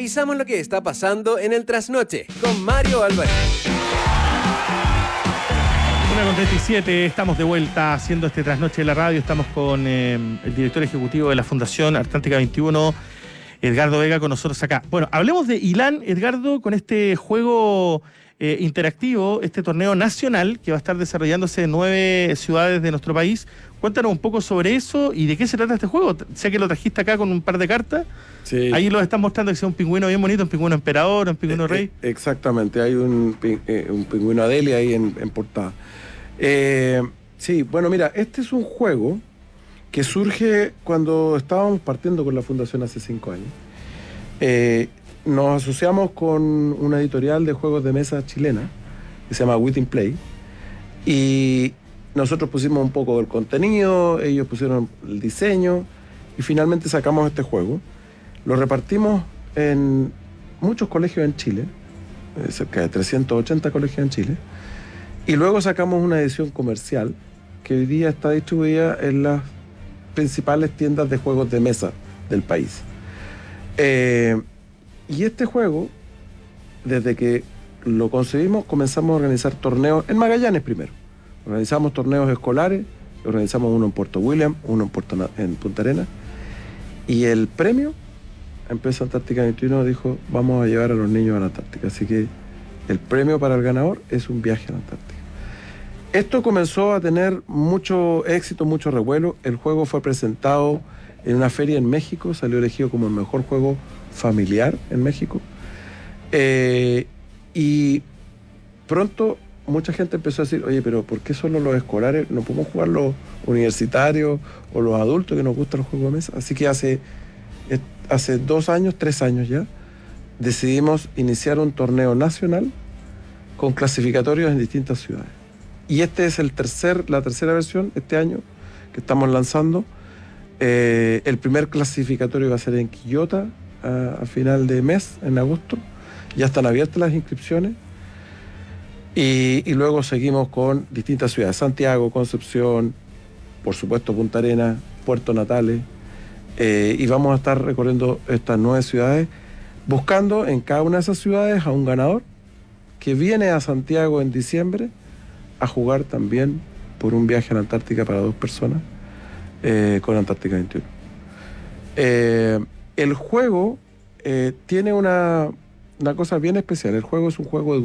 Revisamos lo que está pasando en el trasnoche con Mario Álvarez. 1:37, estamos de vuelta haciendo este trasnoche de la radio. Estamos con el director ejecutivo de la Fundación Antártica 21, Edgardo Vega, con nosotros acá. Bueno, hablemos de Ilán, Edgardo, con este juego interactivo, este torneo nacional que va a estar desarrollándose en 9 ciudades de nuestro país. Cuéntanos un poco sobre eso y de qué se trata este juego. Sé que lo trajiste acá con un par de cartas. Sí. Ahí lo estás mostrando, que sea un pingüino bien bonito, un pingüino emperador, un pingüino rey. Exactamente, hay un pingüino Adelia ahí en portada. Sí, bueno, mira, este es un juego que surge cuando estábamos partiendo con la Fundación hace 5 años. Nos asociamos con una editorial de juegos de mesa chilena que se llama Wit in Play, y nosotros pusimos un poco del contenido, ellos pusieron el diseño y finalmente sacamos este juego. Lo repartimos en muchos colegios en Chile, cerca de 380 colegios en Chile, y luego sacamos una edición comercial que hoy día está distribuida en las principales tiendas de juegos de mesa del país. Y este juego, desde que lo concebimos, comenzamos a organizar torneos en Magallanes primero. Organizamos torneos escolares, organizamos uno en Puerto William, uno en Punta Arenas, y el premio, Empresa Antártica 21 dijo, vamos a llevar a los niños a la Antártica, así que el premio para el ganador es un viaje a la Antártica. Esto comenzó a tener mucho éxito, mucho revuelo. El juego fue presentado en una feria en México, salió elegido como el mejor juego familiar en México, y pronto mucha gente empezó a decir, oye, pero ¿por qué solo los escolares? ¿No podemos jugar los universitarios o los adultos que nos gustan los juegos de mesa? Así que hace 2 años, 3 años ya, decidimos iniciar un torneo nacional con clasificatorios en distintas ciudades. Y este es la tercera versión este año que estamos lanzando. El primer clasificatorio va a ser en Quillota a final de mes, en agosto. Ya están abiertas las inscripciones. Y luego seguimos con distintas ciudades: Santiago, Concepción, por supuesto Punta Arenas, Puerto Natales. Y vamos a estar recorriendo estas 9 ciudades, buscando en cada una de esas ciudades a un ganador que viene a Santiago en diciembre a jugar también por un viaje a la Antártica para 2 personas con Antártica 21. El juego tiene una cosa bien especial. El juego es un juego